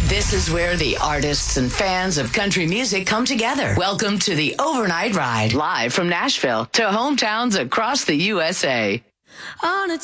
This is where the artists and fans of country music come together. Welcome to the Overnight Ride, live from Nashville to hometowns across the USA. On a